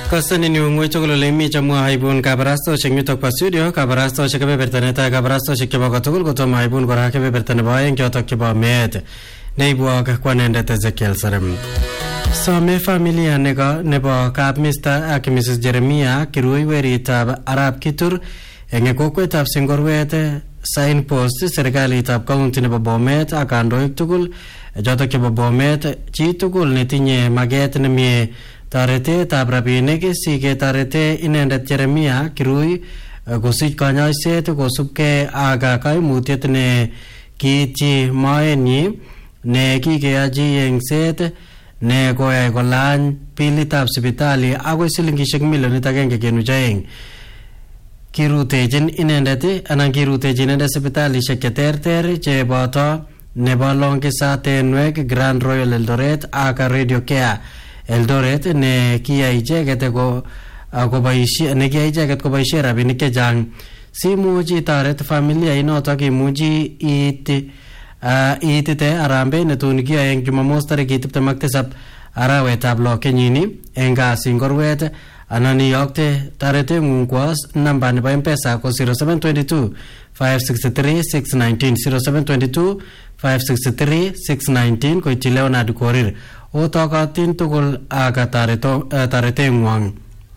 Kasani ni ungwe chokolo lemi chamua haibun kabarasto shengmitok pa studio kabarasto shekebe bertane ta kabarasto shekeba katugul kotom haibun kora kebe bertane baeng kyotok keba met neibuwa kakwanende Ezekiel Sarem. Some familia nebo kap Mr. ak Mrs. Jeremiah kirui weritab Arab Kitur enge kokwetab Singorwet signpost serikalitab county nebo Bomet ak kandoik tugul jotok chebo Bomet chi tugul netinye maget nemie taretetab rabinik siketarete inendet Jeremiah kirui kosich kanyoiset kosubkei ak kaimutiet ne kiityi moenyi ne kikeyachi yengset ne koyai kolany bilitab sipitali agoi silingishek milionit 1.2 kirutechin inendet anan kirutechi inendet sipitalishek cheterter cheboto nebo Longisa Tenwek, Grand Royal Eldoret ak Radio Care Eldoret ne kiyai icheket koboishe rabinik chechang simuchi taret familia inotok imuchi iitite arambe netun kiyoe eng Jumamos tarikit 27 arawetab lo kenyini eng Singorwet anan iyokte tareteng'ung kwa namba nebo M-Pesa ko 0722 563 619 0722 563 619 koityi Leonard Korir otokotin tugul ak tareteng'wang.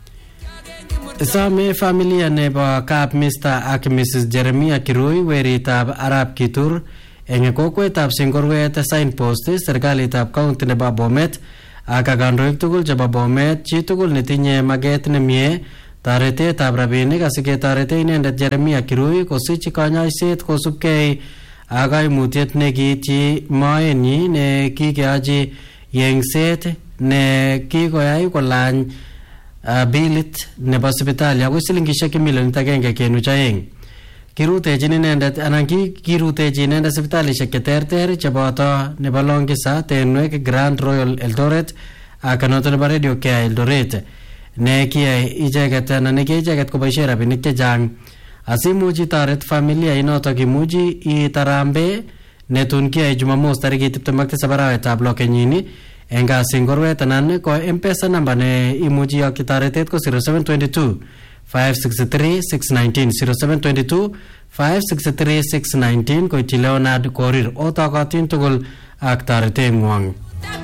Some familia nebo kap Mr. ak Mrs. Jeremiah kirui weritab Arab Kitur eng kokwetab Singorwet signpost serikalitab county nebo Bomet ak kandoik tugul chebo Bomet chi tugul netinye maget nemie taretetab rabinik asiketarete inendet Jeremiah kirui kosich kanyoiset kosubkei ak kaimutiet nekiityi moenyi ne kikeyachi yengset ne kikoyai kolany bilit nebo sipitali agoi silingishek milionit 1.2 kirutechin inendet anan kirutechi inendet sipitalishek cheterter cheboto nebo Longisa Tenwek, Grand Royal Eldoret ak noto nebo Radio Care Eldoret ne kiyai icheket anan ne kiyai icheket koboishe rabinik chechang asimuchi taret familia inotok imuchi itarambe netun kiyai Jumamos tarikit 27 arawetab lo kenyini eng Singorwet anan ko M-Pesa namba ne imuchi iyokchi taretet ko 0722 563 619 0722 563 619 koityi Leonard Korir otokotin tugul ak tareteng'wang.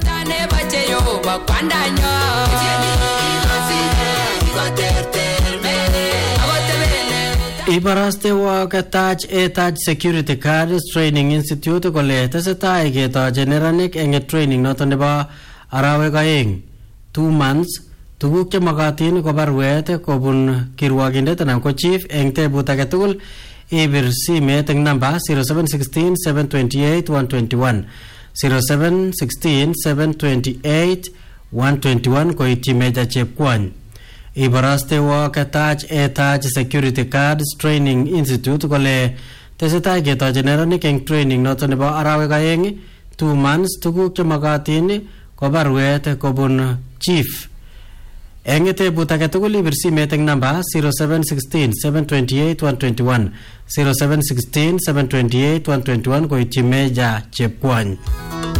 Ibarastewa Taj Security Cards Training Institute kole tesetai ketoche neranik eng training noto nebo arawek aeng 2 months tuguk chemagatin ko barwet kobun kirwagindet anan ko chief eng tebut age tugul ibir simet eng namba 0716 728 121 0716 728 121 koityi Meja Chepkwony. Ibarastewa Taj Security Cards Training Institute kole tesetai ketoche neranik eng training noto nebo arawek aeng 2 months tuguk chemagatin ko barwet kobun chief eng tebut age tugul ibir simet eng namba 0716 728 121 0716 728 121 koityi Meja Chepkwony.